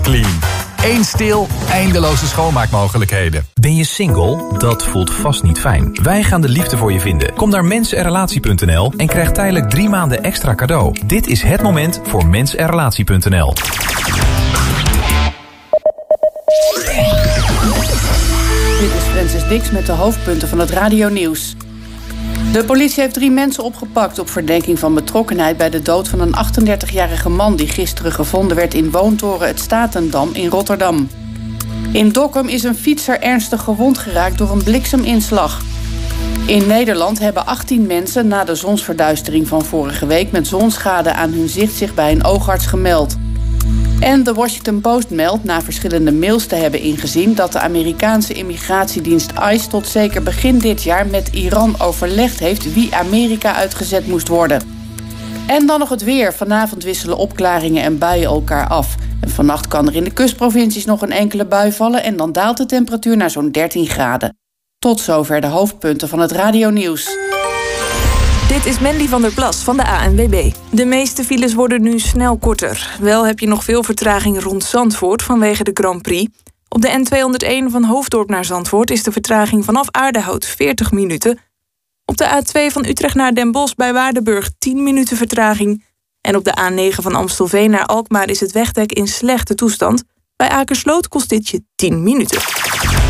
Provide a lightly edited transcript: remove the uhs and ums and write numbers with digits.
Clean. Eén stil, eindeloze schoonmaakmogelijkheden. Ben je single? Dat voelt vast niet fijn. Wij gaan de liefde voor je vinden. Kom naar mensenrelatie.nl en krijg tijdelijk 3 maanden extra cadeau. Dit is het moment voor mensenrelatie.nl. Dit is Francis Dix met de hoofdpunten van het radionieuws. De politie heeft 3 mensen opgepakt op verdenking van betrokkenheid bij de dood van een 38-jarige man die gisteren gevonden werd in woontoren Het Statendam in Rotterdam. In Dokkum is een fietser ernstig gewond geraakt door een blikseminslag. In Nederland hebben 18 mensen na de zonsverduistering van vorige week met zonschade aan hun zicht zich bij een oogarts gemeld. En de Washington Post meldt na verschillende mails te hebben ingezien dat de Amerikaanse immigratiedienst ICE tot zeker begin dit jaar met Iran overlegd heeft wie Amerika uitgezet moest worden. En dan nog het weer. Vanavond wisselen opklaringen en buien elkaar af. En vannacht kan er in de kustprovincies nog een enkele bui vallen en dan daalt de temperatuur naar zo'n 13 graden. Tot zover de hoofdpunten van het radionieuws. Dit is Mandy van der Plas van de ANWB. De meeste files worden nu snel korter. Wel heb je nog veel vertraging rond Zandvoort vanwege de Grand Prix. Op de N201 van Hoofddorp naar Zandvoort is de vertraging vanaf Aardehout 40 minuten. Op de A2 van Utrecht naar Den Bosch bij Waardenburg 10 minuten vertraging. En op de A9 van Amstelveen naar Alkmaar is het wegdek in slechte toestand. Bij Akersloot kost dit je 10 minuten.